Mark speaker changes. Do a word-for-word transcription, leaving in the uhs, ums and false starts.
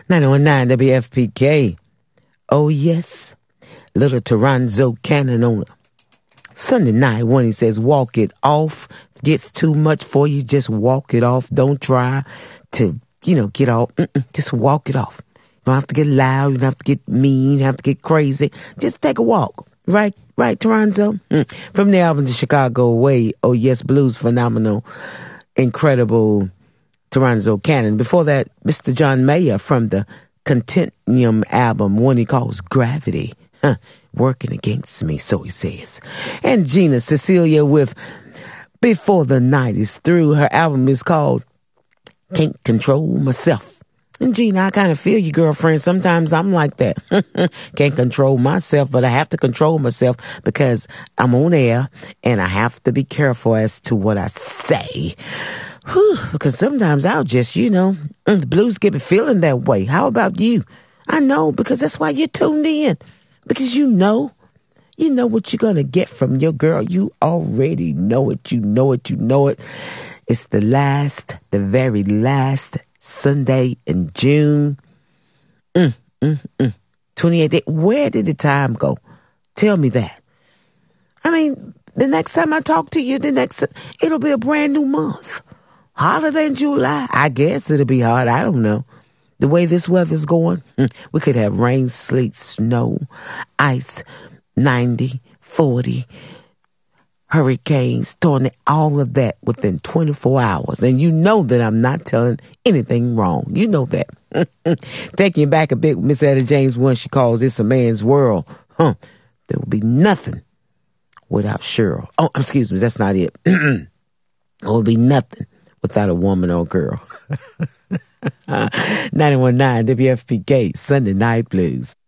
Speaker 1: nine one nine W F P K. Oh, yes. Little Toronzo Cannon on Sunday night when he says, walk it off. Gets too much for you, just walk it off. Don't try to, you know, get off. Mm-mm, just walk it off. You don't have to get loud. You don't have to get mean. You don't have to get crazy. Just take a walk. Right, right, Toronzo? Mm. From the album The Chicago Way, oh, yes, blues phenomenal, incredible Toronzo Cannon. Before that, Mister John Mayer from the Continuum album, one he calls Gravity. Huh, working against me, so he says. And Gina Cecilia with Before the Night is Through. Her album is called Can't Control Myself. And Gina, I kind of feel you, girlfriend. Sometimes I'm like that. Can't control myself, but I have to control myself because I'm on air and I have to be careful as to what I say. Whew, because sometimes I'll just, you know, the blues get me feeling that way. How about you? I know, because that's why you're tuned in. Because you know, you know what you're going to get from your girl. You already know it. You know it. You know it. It's the last, the very last Sunday in June. Mm, mm, mm. twenty-eighth. Where did the time go? Tell me that. I mean, the next time I talk to you, the next, it'll be a brand new month. Hotter than July. I guess it'll be hot. I don't know. The way this weather's going, we could have rain, sleet, snow, ice, ninety, forty, hurricanes, tornado, all of that within twenty-four hours. And you know that I'm not telling anything wrong. You know that. Taking you back a bit with Miss Etta James, when she calls This a Man's World. Huh. There will be nothing without Cheryl. Oh, excuse me, that's not it. There will be nothing without a woman or girl. nine one nine W F P K, Sunday Night Blues.